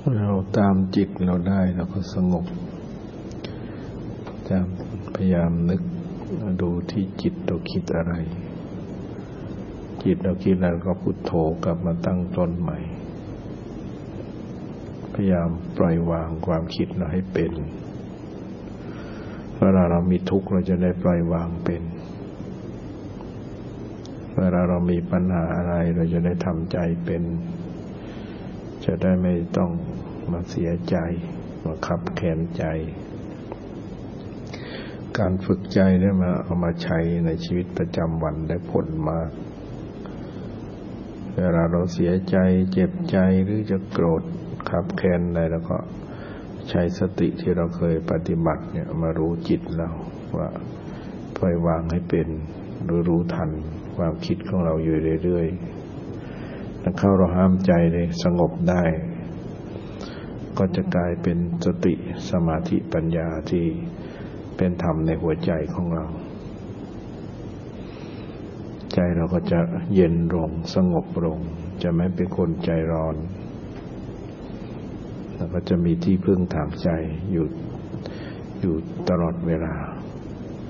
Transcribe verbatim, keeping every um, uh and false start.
เราตามจิตเราได้เราก็สงบจะพยายามนึกดูที่จิตเราคิดอะไรจิตเราคิดอะไรก็พุทโธกลับมาตั้งต้นใหม่พยายามปล่อยวางความคิดเราให้เป็นเวลาเรามีทุกข์เราจะได้ปล่อยวางเป็นเวลาเรามีปัญหาอะไรเราจะได้ทำใจเป็นจะได้ไม่ต้องมาเสียใจมาขับแค้นใจการฝึกใจเนี่ยมาเอามาใช้ในชีวิตประจำวันได้ผลมากเวลาเราเสียใจเจ็บใจหรือจะโกรธขับแค้นอะไรแล้วก็ใช้สติที่เราเคยปฏิบัติเนี่ยมารู้จิตเราว่าปล่อยวางให้เป็นรู้รู้ทันความคิดของเราอยู่เรื่อยๆถ้าเข้าเราห้ามใจเลยสงบได้ก็จะกลายเป็นสติสมาธิปัญญาที่เป็นธรรมในหัวใจของเราใจเราก็จะเย็นลงสงบลงจะไม่เป็นคนใจร้อนแล้วก็จะมีที่พึ่งทางใจอยู่อยู่ตลอดเวลา